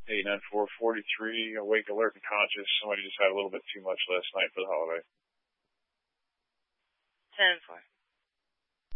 894-43, awake, alert, and conscious. Somebody just had a little bit too much last night for the holiday. 10-4.